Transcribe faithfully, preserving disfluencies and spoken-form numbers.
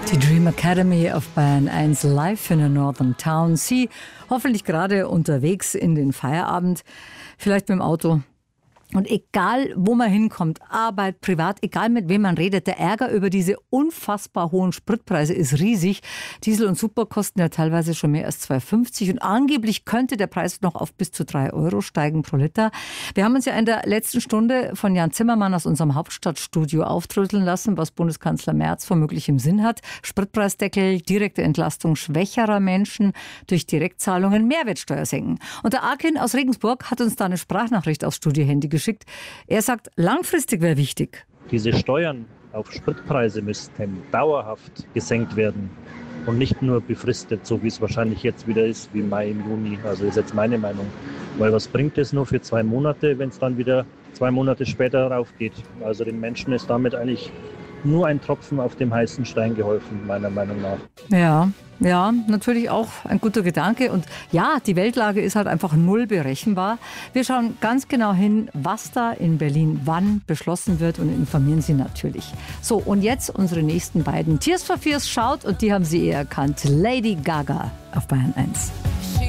Die Dream Academy auf Bayern eins live in der Northern Town. Sie hoffentlich gerade unterwegs in den Feierabend, vielleicht mit dem Auto. Und egal, wo man hinkommt, Arbeit, privat, egal mit wem man redet, der Ärger über diese unfassbar hohen Spritpreise ist riesig. Diesel und Super kosten ja teilweise schon mehr als zwei fünfzig und angeblich könnte der Preis noch auf bis zu drei Euro steigen pro Liter. Wir haben uns ja in der letzten Stunde von Jan Zimmermann aus unserem Hauptstadtstudio aufdröseln lassen, was Bundeskanzler Merz womöglich im Sinn hat. Spritpreisdeckel, direkte Entlastung schwächerer Menschen durch Direktzahlungen, Mehrwertsteuer senken. Und der Akin aus Regensburg hat uns da eine Sprachnachricht aufs Studiohandy geschickt. Er sagt, langfristig wäre wichtig. Diese Steuern auf Spritpreise müssten dauerhaft gesenkt werden und nicht nur befristet, so wie es wahrscheinlich jetzt wieder ist, wie Mai, im Juni. Also ist jetzt meine Meinung. Weil was bringt es nur für zwei Monate, wenn es dann wieder zwei Monate später raufgeht? Also den Menschen ist damit eigentlich nur ein Tropfen auf dem heißen Stein geholfen, meiner Meinung nach. Ja, ja, natürlich auch ein guter Gedanke. Und ja, die Weltlage ist halt einfach null berechenbar. Wir schauen ganz genau hin, was da in Berlin wann beschlossen wird und informieren Sie natürlich. So, und jetzt unsere nächsten beiden. Tears for Fears schaut und die haben Sie eh erkannt. Lady Gaga auf Bayern eins.